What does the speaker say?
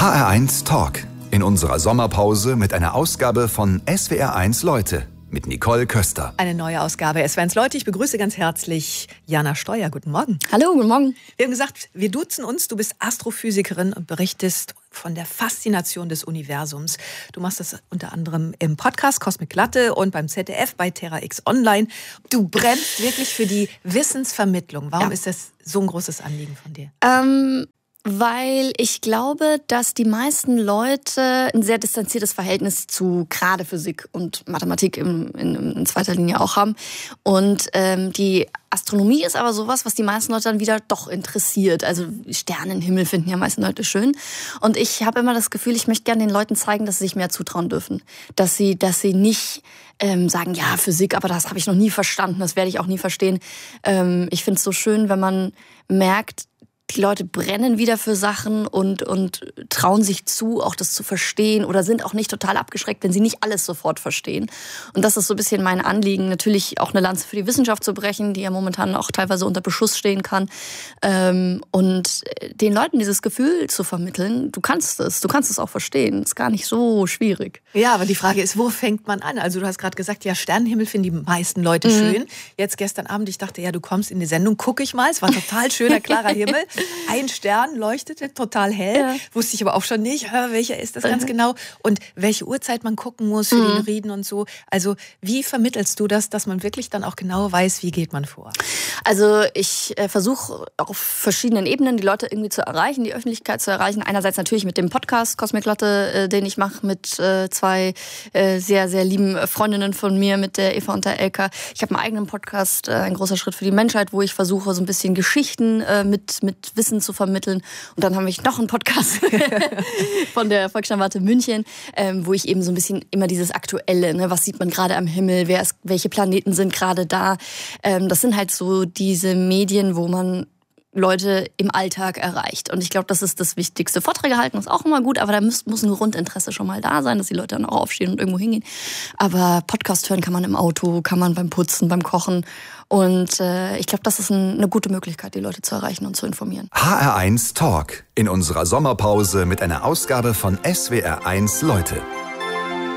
HR1 Talk. In unserer Sommerpause mit einer Ausgabe von SWR1 Leute mit Nicole Köster. Eine neue Ausgabe SWR1 Leute. Ich begrüße ganz herzlich Jana Steuer. Guten Morgen. Hallo, guten Morgen. Wir haben gesagt, wir duzen uns. Du bist Astrophysikerin und berichtest von der Faszination des Universums. Du machst das unter anderem im Podcast Cosmic Latte und beim ZDF bei Terra X Online. Du brennst wirklich für die Wissensvermittlung. Warum ist das so ein großes Anliegen von dir? Weil ich glaube, dass die meisten Leute ein sehr distanziertes Verhältnis zu gerade Physik und Mathematik in zweiter Linie auch haben. Und die Astronomie ist aber sowas, was die meisten Leute dann wieder doch interessiert. Also Sternenhimmel finden ja meisten Leute schön. Und ich habe immer das Gefühl, ich möchte gerne den Leuten zeigen, dass sie sich mehr zutrauen dürfen. Dass sie nicht sagen, ja, Physik, aber das habe ich noch nie verstanden, das werde ich auch nie verstehen. Ich finde es so schön, wenn man merkt, die Leute brennen wieder für Sachen und trauen sich zu, auch das zu verstehen oder sind auch nicht total abgeschreckt, wenn sie nicht alles sofort verstehen. Und das ist so ein bisschen mein Anliegen, natürlich auch eine Lanze für die Wissenschaft zu brechen, die ja momentan auch teilweise unter Beschuss stehen kann. Und den Leuten dieses Gefühl zu vermitteln, du kannst es auch verstehen. Ist gar nicht so schwierig. Ja, aber die Frage ist, wo fängt man an? Also du hast gerade gesagt, ja, Sternenhimmel finden die meisten Leute schön. Jetzt gestern Abend, ich dachte, ja, du kommst in die Sendung, gucke ich mal. Es war total schöner, klarer Himmel. Ein Stern leuchtete total hell, wusste ich aber auch schon nicht, welcher ist das ganz genau und welche Uhrzeit man gucken muss für den Riden und so. Also wie vermittelst du das, dass man wirklich dann auch genau weiß, wie geht man vor? Also ich versuche auf verschiedenen Ebenen die Leute irgendwie zu erreichen, die Öffentlichkeit zu erreichen. Einerseits natürlich mit dem Podcast Cosmic Latte, den ich mache mit zwei sehr, sehr lieben Freundinnen von mir, mit der Eva und der Elka. Ich habe einen eigenen Podcast, ein großer Schritt für die Menschheit, wo ich versuche, so ein bisschen Geschichten mit Wissen zu vermitteln. Und dann habe ich noch einen Podcast von der Volkssternwarte München, wo ich eben so ein bisschen immer dieses Aktuelle, ne, was sieht man gerade am Himmel, welche Planeten sind gerade da. Das sind halt so diese Medien, wo man Leute im Alltag erreicht. Und ich glaube, das ist das Wichtigste. Vorträge halten ist auch immer gut, aber da muss ein Grundinteresse schon mal da sein, dass die Leute dann auch aufstehen und irgendwo hingehen. Aber Podcast hören kann man im Auto, kann man beim Putzen, beim Kochen. Und ich glaube, das ist eine gute Möglichkeit, die Leute zu erreichen und zu informieren. HR1 Talk. In unserer Sommerpause mit einer Ausgabe von SWR1 Leute.